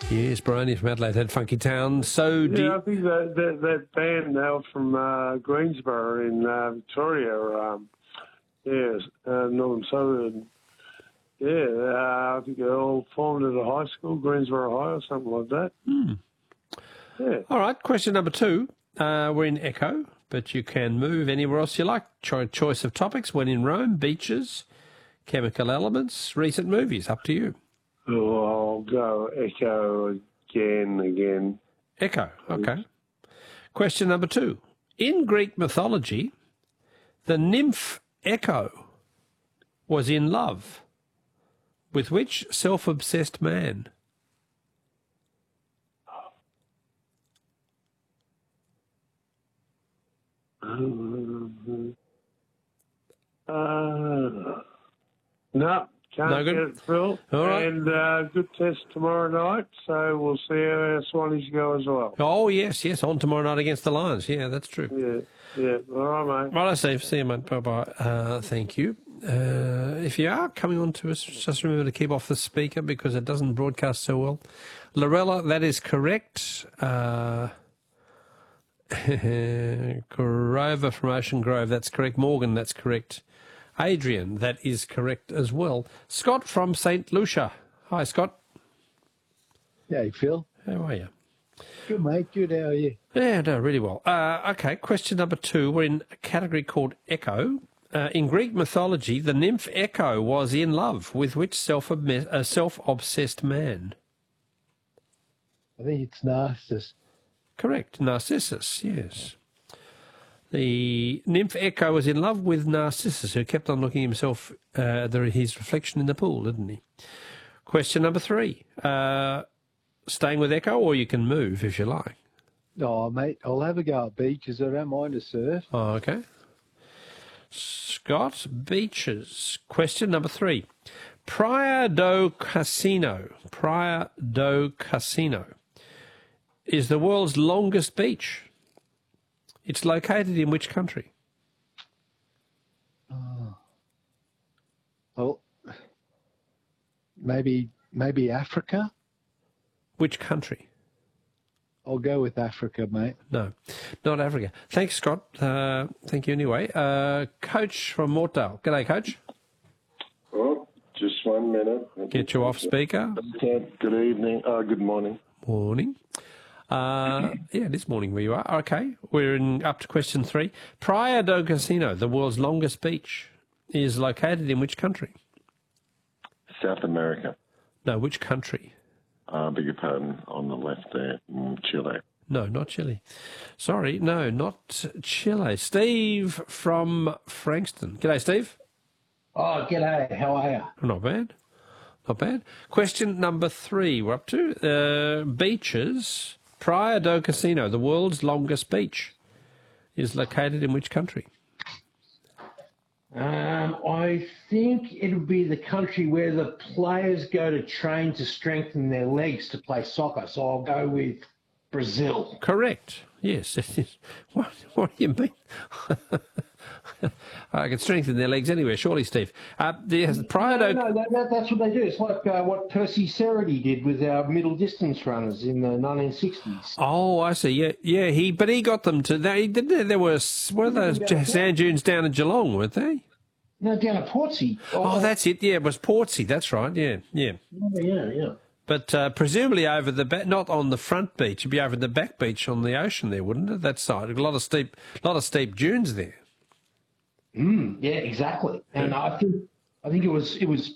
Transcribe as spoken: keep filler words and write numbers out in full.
Yes, Bryony from Adelaide had Funky Town. So do Yeah, you... I think that that, that band now from uh, Greensboro in uh, Victoria, um, yes, uh, Northern Southern. Yeah, uh, I think they're all formed at a high school, Greensboro High or something like that. Hmm. Yeah. All right, question number two. Uh, we're in Echo, but you can move anywhere else you like. Cho- choice of topics: when in Rome, beaches, chemical elements, recent movies. Up to you. Oh, I'll go Echo again, again. Echo, okay. Question number two. In Greek mythology, the nymph Echo was in love with which self-obsessed man? Uh, uh, no, can't No good? get it, Phil. All right. And uh, good test tomorrow night, so we'll see how our Swannies go as well. Oh, yes, yes, on tomorrow night against the Lions. Yeah, that's true. Yeah, yeah. All right, mate. Right, Steve. See you, mate. Bye-bye. Uh, thank you. Uh, if you are coming on to us, just remember to keep off the speaker because it doesn't broadcast so well. Lorella, that is correct. Uh, Grover from Ocean Grove, that's correct. Morgan, that's correct. Adrian, that is correct as well. Scott from Saint Lucia. Hi, Scott. Hey, Phil. How are you? Good, mate. Good. How are you? Yeah, no, really well. Uh, okay, question number two. We're in a category called Echo. Uh, in Greek mythology, the nymph Echo was in love with which self uh, self-obsessed man? I think it's Narcissus. Correct, Narcissus, yes. The nymph Echo was in love with Narcissus, who kept on looking himself, uh, the, his reflection in the pool, didn't he? Question number three. Uh, staying with Echo, or you can move if you like. Oh, mate, I'll have a go at beaches. I don't mind a surf. Oh, okay. Scott, beaches. Question number three. Praia do Casino, Praia do Casino, is the world's longest beach. It's located in which country? Oh. Well, maybe maybe Africa? Which country? I'll go with Africa, mate. No, not Africa. Thanks, Scott. Uh, thank you anyway. Uh, Coach from Mortdale. G'day, Coach. Oh, just one minute. Get you off speaker. Good evening. Uh, good morning. Morning. Uh, yeah, it is morning where you are. Okay, we're in, up to question three. Praia do Casino, the world's longest beach, is located in which country? South America. No, which country? Uh, beg your pardon, on the left there, mm, Chile. No, not Chile. Sorry, no, not Chile. Steve from Frankston. G'day, Steve. Oh, g'day. How are you? Not bad. Not bad. Question number three we're up to. Uh, beaches. Praia do Casino, the world's longest beach, is located in which country? Um, I think it'll be the country where the players go to train to strengthen their legs to play soccer. So I'll go with Brazil. Correct. Yes. what, what do you mean? I can strengthen their legs anywhere, surely, Steve. Uh, the Praia do... No, no, that, that, that's what they do. It's like uh, what Percy Ceredy did with our middle distance runners in the nineteen sixties. Oh, I see. Yeah, yeah. He, but he got them to. They didn't. There, there were what are those Yeah, sand dunes down in Geelong, weren't they? No, down at Portsea. Oh, that's it. Yeah, it was Portsea. That's right. Yeah, yeah. Oh, yeah, yeah. But uh, presumably over the back, not on the front beach. It'd be over the back beach on the ocean there, wouldn't it? That side, a lot of steep, lot of steep dunes there. Mm, yeah, exactly. And I think I think it was it was